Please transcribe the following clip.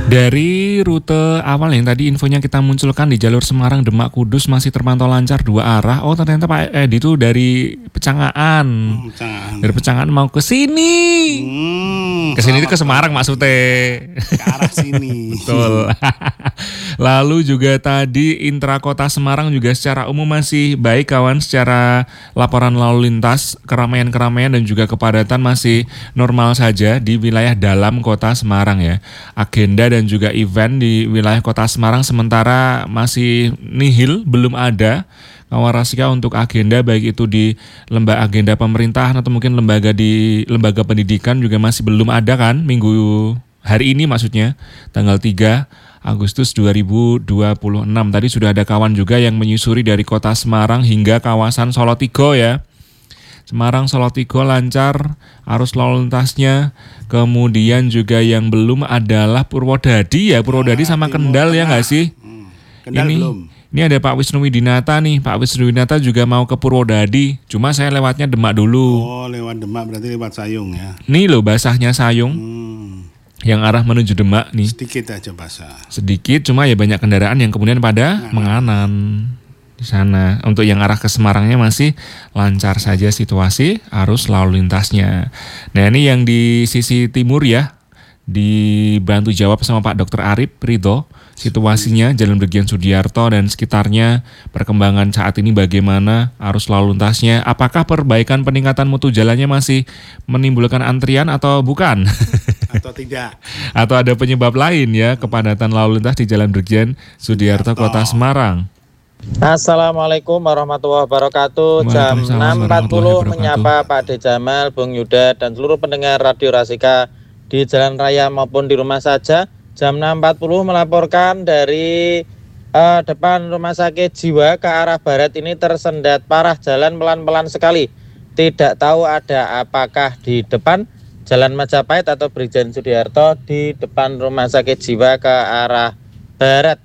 Dari rute awal yang tadi infonya kita munculkan di jalur Semarang Demak Kudus masih terpantau lancar dua arah. Oh ternyata Pak Edi itu dari Pecangaan. Jangan. Dari Pecangaan mau ke sini. Ke sini itu ke Semarang maksudnya. Ke arah sini. Betul. Lalu juga tadi intra-kota Semarang juga secara umum masih baik kawan, secara laporan lalu lintas, keramaian-keramaian dan juga kepadatan masih normal saja di wilayah dalam kota Semarang ya. Agenda dan juga event di wilayah kota Semarang sementara masih nihil, belum ada. Kawan Rasika untuk agenda baik itu di agenda pemerintahan atau mungkin lembaga pendidikan juga masih belum ada kan minggu hari ini maksudnya tanggal 3 Agustus 2026. Tadi sudah ada kawan juga yang menyusuri dari kota Semarang hingga kawasan Solotigo ya. Semarang Solotigo lancar arus lalu lintasnya. Kemudian juga yang belum adalah Purwodadi ya. Purwodadi sama Kendal ya nggak sih? Kendal belum. Ini ada Pak Wisnu Widinata nih. Pak Wisnu Widinata juga mau ke Purwodadi. Cuma saya lewatnya Demak dulu. Oh, lewat Demak berarti lewat Sayung ya. Nih loh basahnya Sayung. Yang arah menuju Demak nih. Sedikit aja basah. Sedikit, cuma ya banyak kendaraan yang kemudian pada menganan di sana. Untuk yang arah ke Semarangnya masih lancar saja situasi arus lalu lintasnya. Nah ini yang di sisi timur ya, dibantu jawab sama Pak Dr. Arif Ridho. Situasinya Jalan Brigjen Sudiarto dan sekitarnya, perkembangan saat ini bagaimana arus lalu lintasnya, apakah perbaikan peningkatan mutu jalannya masih menimbulkan antrian atau bukan? Atau tidak? Atau ada penyebab lain ya kepadatan lalu lintas di Jalan Brigjen Sudiarto Kota Semarang. Assalamualaikum warahmatullahi wabarakatuh. Jam 6.40 menyapa Pak De Jamal, Bung Yuda dan seluruh pendengar Radio Rasika di jalan raya maupun di rumah saja. Jam 6.40 melaporkan dari depan Rumah Sakit Jiwa ke arah barat ini tersendat parah, jalan pelan-pelan sekali. Tidak tahu ada apakah di depan Jalan Majapahit atau Brigjen Sudiarto, di depan Rumah Sakit Jiwa ke arah barat.